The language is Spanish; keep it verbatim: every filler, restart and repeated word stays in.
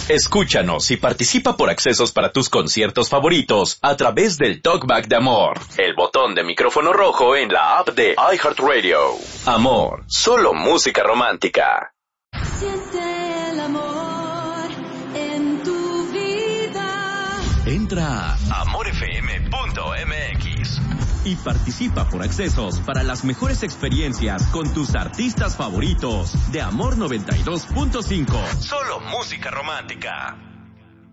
Escúchanos y participa por accesos para tus conciertos favoritos a través del Talkback de Amor, el botón de micrófono rojo en la app de iHeartRadio. Amor, solo música romántica. Siente el amor en tu vida. Entra a amor f m punto m x y participa por accesos para las mejores experiencias con tus artistas favoritos de Amor noventa y dos punto cinco. Solo música romántica.